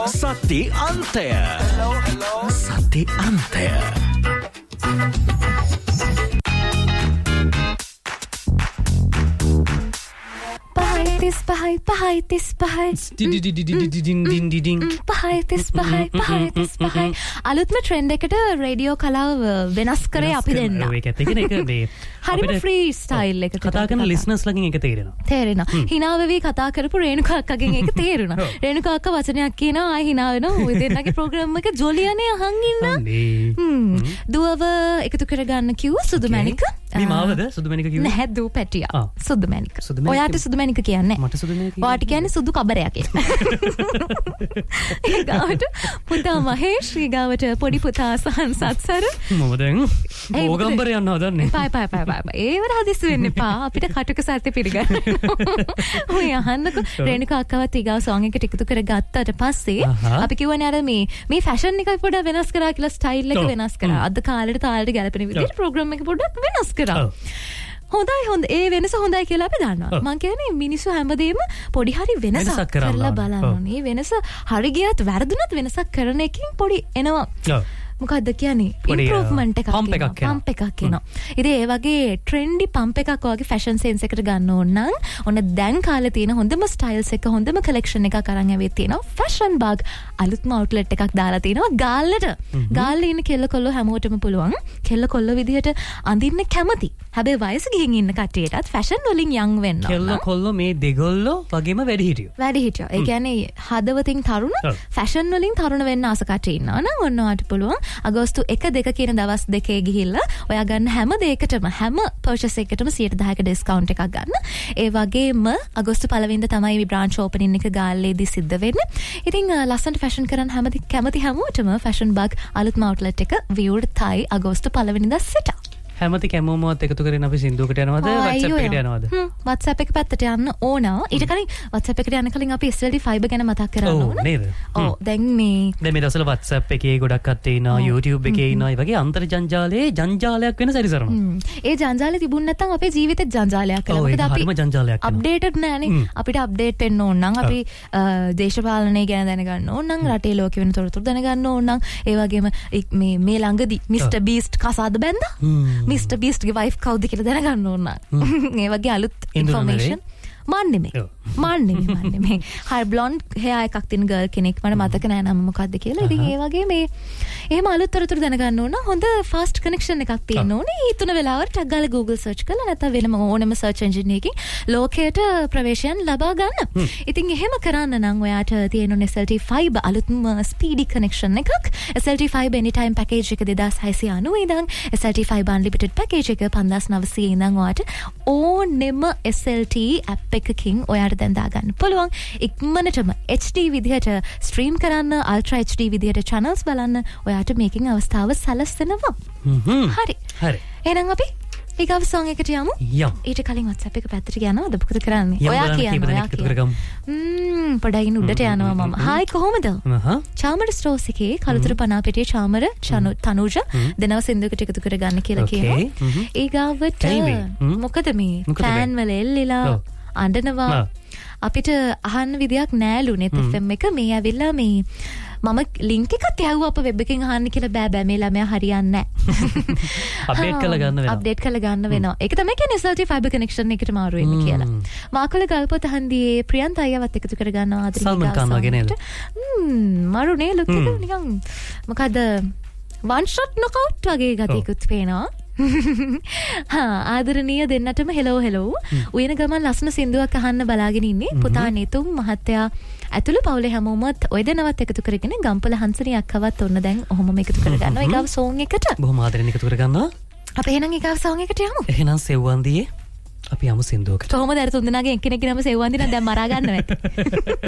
Sati Antaya. Sati Antaya. Pahai 5 අලුත්ම trend එකට radio කලාව වෙනස් කරේ අපි දෙන්න. ඒක ඇත්ත කියන්නේ හරිම ෆ්‍රී ස්ටයිල් එකකට කතා කරන ලිස්නර්ස් ලගෙන් ඒක තේරෙනවා. hina වෙවි කතා කරපු රේණුකා අක්කගෙන් ඒක තේරුණා. රේණුකා අක්ක වචනයක් කියනවා ආයි hina වෙනවා. ඔය දෙන්නගේ ප්‍රෝග්‍රෑම් එක ජොලියනේ අහන් ඉන්න. දුවව එකතු කරගන්න කිව්වා සුදුමැණික. මේ මාවද සුදුමැණික කිව්වේ? නැහැ දූ පැටියා. සුදුමැණික. ඔයාට සුදුමැණික කියන්නේ? මට සුදුමැණික. ඔයාට කියන්නේ සුදු කබරයක් ඊගාවට පුතා මහේෂ් ඊගාවට පොඩි පුතා සහන් සත්සර මම දැන් ඕගම්බර යන්න හදන්නේ. පය ඒවට හදිස්සි වෙන්න එපා. අපිට කටුක සත්‍ය පිළිගන්න. ඔය අහන්නකො රේණුකා අක්කවත් ඊගාව සෝං එකට එකතු කරගත්තට පස්සේ අපි කියවනේ අර මේ ෆැෂන් එක පොඩ්ඩක් වෙනස් කරා කියලා ස්ටයිල් එක වෙනස් කරා. අද කාලේට තාලෙට ගැලපෙන විදිහට ප්‍රෝග්‍රෑම් එක පොඩ්ඩක් වෙනස් කරා. හොඳයි ඒ වෙනස හොඳයි කියලා අපි දන්නවා. මම කියන්නේ මිනිස්සු හැමදේම පොඩි හරි වෙනසක් කරලා බලන්න ඕනේ. වෙනස හරි ගියත් වැරදුනත් වෙනසක් කරන එකකින් පොඩි එනවා. මොකද්ද කියන්නේ? ඉම්ප්‍රූව්මන්ට් එකක් පම්ප් එකක් එනවා. ඉතින් ඒ වගේ ට්‍රෙන්ඩි පම්ප් එකක් වගේ ෆැෂන් සෙන්ස් එකකට ගන්න ඕන නම් ඔන්න දැන් කාලේ තියෙන හොඳම ස්ටයිල්ස් එක හොඳම කලෙක්ෂන් එකක් අරන් ඇවිත් තියෙනවා. ෆැෂන් බාග් අලුත්ම අවුට්ලට් එකක් දාලා තියෙනවා ගාල්ලට. ගාල්ලේ ඉන්න කෙල්ල කොල්ල හැමෝටම පුළුවන් කෙල්ල කොල්ල විදිහට අඳින්න කැමති. හැබැයි වයස ගිහින් ඉන්න කට්ටියටත් ෆැෂන් වලින් යං වෙන්න ඕන. කෙල්ල කොල්ල මේ දෙගොල්ලෝ වගේම වැඩිහිටියෝ. ඒ කියන්නේ හදවතින් තරුණ ෆැෂන් වලින් තරුණ වෙන්න ආස කට්ටිය ඉන්නවා නම් ඔන්න ඔයාලට පුළුවන් අගෝස්තු 1-2 කියන දවස් දෙකේ ගිහිල්ලා ඔයා ගන්න හැම දෙයකටම හැම පර්චේස් එකකටම 10% ඩිස්කවුන්ට් එකක් ගන්න. ඒ වගේම අගෝස්තු 1 වෙනිදා තමයි මේ බ්‍රාන්ච් ඕපනින් එක ගාල්ලේදී සිද්ධ වෙන්නේ. ඉතින් ලස්සනට ෆැෂන් කරන්න කැමති හැමෝටම ෆැෂන් බාග් අලුත්ම අවුට්ලට් එක විවුඩ් තයි අගෝස්තු 1 වෙනිදා සිට. හැමති කැමෝමවත් එකතු කරගෙන අපි සින්දුවකට යනවද WhatsApp එකට යනවද? WhatsApp එක පැත්තට යන්න ඕන. ඊට කලින් WhatsApp එකට යන්න කලින් අපි SLT Fiber ගැන මතක් කරන්න ඕන. ඔව් දැන් මේ දවස්වල WhatsApp එකේ ගොඩක් අත්තේ ඉන්නවා, YouTube එකේ ඉන්නවා. ඒ වගේ අන්තර්ජාලයේ ජංජාලයක් වෙන සැරිසරනවා. ඒ ජංජාලේ තිබුණ නැත්නම් අපේ ජීවිතේ ජංජාලයක් කරලා. මොකද අපි හරිම ජංජාලයක් වෙනවා. අප්ඩේටඩ් නෑනේ. අපිට අප්ඩේට් වෙන්න ඕන නම් අපි දේශපාලනය ගැන දැනගන්න ඕන නම් රටේ ලෝකෙ වෙන තොරතුරු දැනගන්න ඕන නම් ඒ වගේම මේ ළඟදී Mr Beast කසාද බැන්දා. Mr Beast ගේ wife කවුද කියලා දැනගන්න ඕන නම් ඒ වගේ අලුත් information මන්නේ හරි බ්ලොන්ඩ් hair එකක් තියෙන girl කෙනෙක් මට මතක නෑ නම මොකද්ද කියලා. ඉතින් ඒ වගේ මේ එහෙම අලුත් තොරතුරු දැනගන්න ඕන හොඳ fast connection එකක් තියෙන්න ඕනේ. ඊ තුන වෙලාවට ටග් ගාලා Google search කරලා නැත්නම් වෙනම ඕනම search engine එකකින් ලෝකයට ප්‍රවේශයන් ලබා ගන්න. ඉතින් එහෙම කරන්න නම් ඔයාට තියෙන SLT Fiber අලුත්ම speedy connection එකක්. SLT Fiber anytime package එක 2690 ඉඳන් SLT Fiber unlimited package එක 5900 ඉඳන් ඔයාට ඕනෙම SLT app එකකින් ඔයාට දැන් දාගන්න පුළුවන්. ඉක්මනටම HD විදිහට ස්ට්‍රීම් කරන්න, අල්ට්‍රා HD විදිහට channels බලන්න ඔයාට මේකෙන් අවස්ථාව සලස්සනවා. හරි. එහෙනම් අපි ඊගව song එකට යමු. ඊට කලින් WhatsApp එක පැත්තට යනවද? මොකද කරන්නේ? ඔයා කියන්න. පොඩ්ඩක් උඩට යනවා මම. හායි කොහොමද? චාමර ස්ටෝස් එකේ කලුතර පනාපිටියේ චාමර තනුජ දෙනව සින්දුවකට එකතු කරගන්න කියලා කියනවා. ඊගවට මොකද මේ ෆෑන් වල එල්ලිලා අඬනවා. අපිට අහන්න විදියක් නෑලුනේ FM එක මේ ඇවිල්ලා මේ මම ලින්ක් එකක් යවුවා අප වෙබ් එකෙන් අහන්න කියලා බෑ මේ ළමයා හරියන්නේ නෑ. අප්ඩේට් කරලා ගන්න වෙනවා. ඒක තමයි කියන්නේ SLT Fiber connection එකට මාරු වෙන්නේ කියලා. මාකල ගල්පොත හන්දියේ ප්‍රියන්ත අයවත් එකතු කර ගන්නවා ආදරේ. සල්මන් ඛාන් වගේ නේද? මාරුනේ ලුක් එක නිකන් මොකද one shot knockout වගේ ගතියකුත් පේනවා. ආදරණීය දෙන්නටම හෙලෝ උයන ගමන් ලස්සන සින්දුවක් අහන්න බලාගෙන ඉන්නේ පුතා නෙතුම් මහත්තයා ඇතුළු පවුලේ හැමෝමත් ඔය දෙනවත් එකතු කරගෙන ගම්පල හංසනී අක්කවත් ඔන්න දැන් ඔහොමම එකතු කරගන්නවා ඊගාව සෝන් එකට බොහොම ආදරෙන් එකතු කරගන්නවා අපි එහෙනම් ඊගාව සෝන් එකට යමු එහෙනම් සෙව්වන්දියේ අපි යමු සින්දුවකට කොහොමද අර තුන්දෙනාගේ එක්කෙනෙක් නම සෙව්වන්දි නම් දැන් මරා ගන්නව ඇති